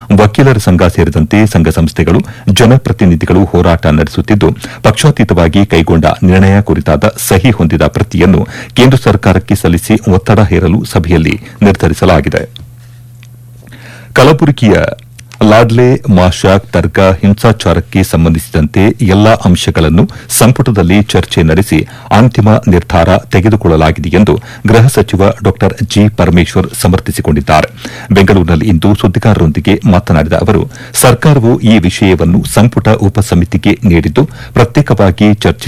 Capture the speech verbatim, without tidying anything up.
ವಕೀಲರ ಸಂಘ ಸೇರಿದಂತೆ ಸಂಘ ಸಂಸ್ಥೆಗಳು ಜನಪ್ರತಿನಿಧಿಗಳು ಹೋರಾಟ ನಡೆಸುತ್ತಿದ್ದು ಪಕ್ಷಾತೀತವಾಗಿ ಕೈಗೊಂಡ ನಿರ್ಣಯ ಕುರಿತಾದ ಸಹಿ ಹೊಂದಿದ ಪ್ರತಿಯನ್ನು ಕೇಂದ್ರ ಸರ್ಕಾರಕ್ಕೆ ಸಲ್ಲಿಸಿ ಒತ್ತಡ ಹೇರಲು ಸಭೆಯಲ್ಲಿ ನಿರ್ಧರಿಸಲಾಗಿದೆ. ಕಲಬುರಗಿಯ ಲಾಡ್ಲೆ ಮಾಶಾಕ್ ದರ್ಗಾ ಹಿಂಸಾಚಾರಕ್ಕೆ ಸಂಬಂಧಿಸಿದಂತೆ ಎಲ್ಲಾ ಅಂಶಗಳನ್ನು ಸಂಪುಟದಲ್ಲಿ ಚರ್ಚೆ ನಡೆಸಿ ಅಂತಿಮ ನಿರ್ಧಾರ ತೆಗೆದುಕೊಳ್ಳಲಾಗಿದೆ ಎಂದು ಗೃಹ ಸಚಿವ ಡಾ ಜಿ ಪರಮೇಶ್ವರ್ ಸಮರ್ಥಿಸಿಕೊಂಡಿದ್ದಾರೆ. ಬೆಂಗಳೂರಿನಲ್ಲಿಂದು ಸುದ್ದಿಗಾರರೊಂದಿಗೆ ಮಾತನಾಡಿದ ಅವರು, ಸರ್ಕಾರವು ಈ ವಿಷಯವನ್ನು ಸಂಪುಟ ಉಪಸಮಿತಿಗೆ ನೀಡಿದ್ದು ಪ್ರತ್ಯೇಕವಾಗಿ ಚರ್ಚಿಸಿ